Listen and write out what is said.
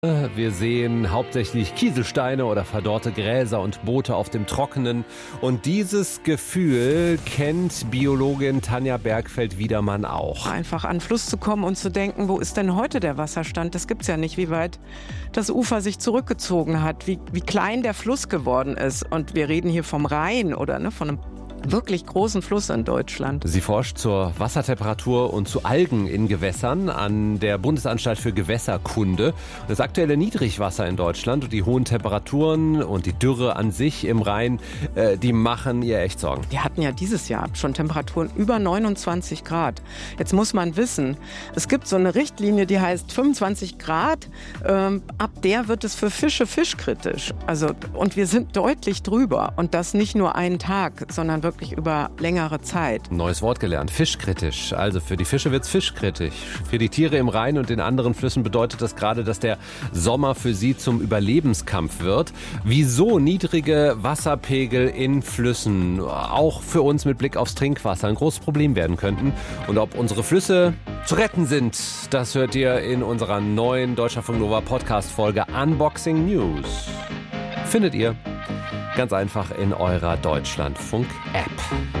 Wir sehen hauptsächlich Kieselsteine oder verdorrte Gräser und Boote auf dem Trockenen. Und dieses Gefühl kennt Biologin Tanja Bergfeld-Wiedermann auch. Einfach an den Fluss zu kommen und zu denken, wo ist denn heute der Wasserstand? Das gibt's ja nicht, wie weit das Ufer sich zurückgezogen hat, wie klein der Fluss geworden ist. Und wir reden hier vom Rhein oder von einem wirklich großen Fluss in Deutschland. Sie forscht zur Wassertemperatur und zu Algen in Gewässern an der Bundesanstalt für Gewässerkunde. Das aktuelle Niedrigwasser in Deutschland und die hohen Temperaturen und die Dürre an sich im Rhein, die machen ihr echt Sorgen. Wir hatten ja dieses Jahr schon Temperaturen über 29 Grad. Jetzt muss man wissen, es gibt so eine Richtlinie, die heißt 25 Grad. Ab der wird es für Fische fischkritisch. Und wir sind deutlich drüber. Und das nicht nur einen Tag, sondern wirklich über längere Zeit. Neues Wort gelernt, fischkritisch. Also für die Fische wird's fischkritisch. Für die Tiere im Rhein und den anderen Flüssen bedeutet das gerade, dass der Sommer für sie zum Überlebenskampf wird. Wieso niedrige Wasserpegel in Flüssen auch für uns mit Blick aufs Trinkwasser ein großes Problem werden könnten und ob unsere Flüsse zu retten sind, das hört ihr in unserer neuen Deutschlandfunk Nova Podcast-Folge Unboxing News. Findet ihr ganz einfach in eurer Deutschlandfunk-App.